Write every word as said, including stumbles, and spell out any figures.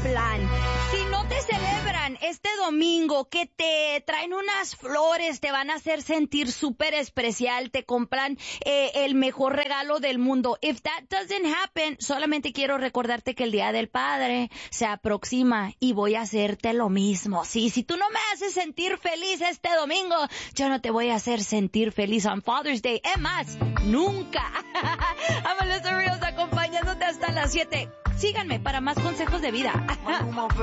plan. Si no te celebran este domingo, que te traen unas flores, te van a hacer sentir súper especial, te compran eh, el mejor regalo del mundo. If that doesn't happen, solamente quiero recordarte que el Día del Padre se aproxima y voy a hacerte lo mismo. Sí, si tú no me haces sentir feliz este domingo, yo no te voy a hacer sentir feliz on Father's Day. Es más, nunca. I'm Melissa Rios acompañándote hasta las siete. Síganme para más consejos de vida.